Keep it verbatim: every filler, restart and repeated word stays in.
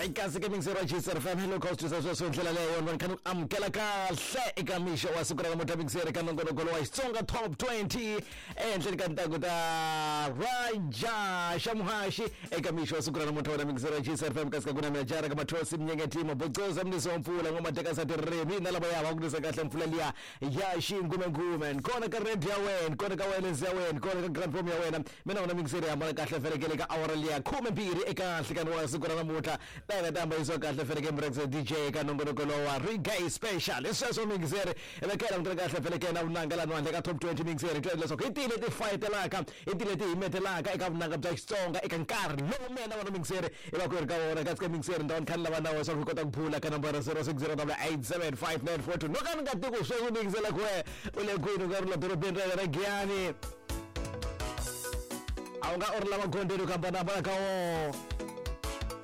Ayikazi ke mingisero G S F M. Hello coast sazo sondlela leyo ngikana amkela kahle ikamisho wasukura kamuntu mingisere kanongologolo wayisonga top twenty enhle kantaku ta Raja Shamhashi ikamisho wasukura kamuntu wana mingisero G S F M kasika kuna mjara kama Tosi Mnyengetimo bocoza mniso mfula ngoma tekasa teremi nalabo yaba kunisa kahle mfula liya yashi ngume ngume kona ka red ya wen kona ka wireless ya wen kona ka grand prom ya wen mina una mingisere amala kahle ferekele ka awaralia khume mbiri ekahle kanwa wasukura kamuntu Daga tamba iso kahle feleke mbrexe D J kanongologolo wa reggae special iseso mingizere ebekela mntaka kahle feleke na unangala nwandle ka top twenty mingizere twele so itile ti fight laka itile ti imete laka ekavunanga bya Xitsonga ekankari lo mena wana mingizere ebakweri ka wona kaske mingizere ndon khanla bana wa so kota kuphula ka number zero six zero eight seven five nine four two nokani ngatiko so mingizela kwe ule kwini karula dorobeni ra Giani awunga orla magondero kambana baka wo